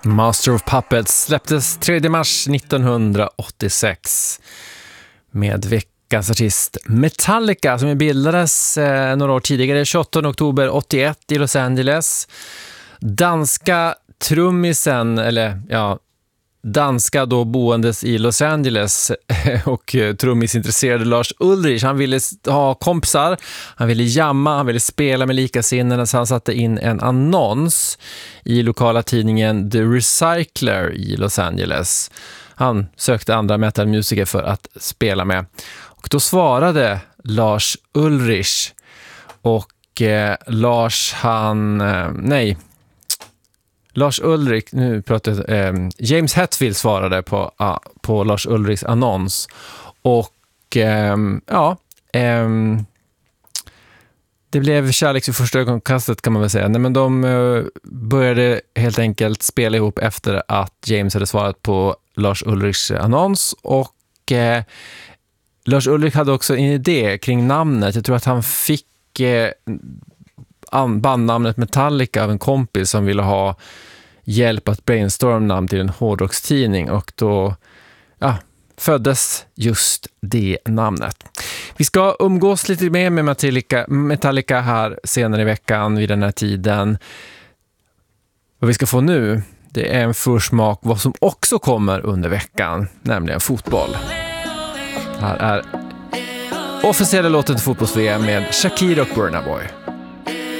Master of Puppets släpptes 3 mars 1986 med veckans artist Metallica som bildades några år tidigare, 28 oktober 81 i Los Angeles. Danska trummisen, eller ja, danska då boendes i Los Angeles och trummisintresserade Lars Ulrich. Han ville ha kompisar, han ville jamma, han ville spela med likasinnade, så han satte in en annons i lokala tidningen The Recycler i Los Angeles. Han sökte andra metalmusiker för att spela med. Och då svarade Lars Ulrich och Lars Ulrich, nu pratar James Hetfield svarade på Lars Ulrichs annons och det blev kärleks vid första ögonkastet kan man väl säga. Nej, men de började helt enkelt spela ihop efter att James hade svarat på Lars Ulrichs annons och Lars Ulrich hade också en idé kring namnet. Jag tror att han fick bandnamnet Metallica av en kompis som ville ha hjälp att brainstorma namn till en hårdrockstidning och då föddes just det namnet. Vi ska umgås lite mer med Metallica här senare i veckan vid den här tiden. Vad vi ska få nu, det är en försmak vad som också kommer under veckan, nämligen fotboll. Här är officiella låten till fotbolls-VM med Shakira och Burna Boy.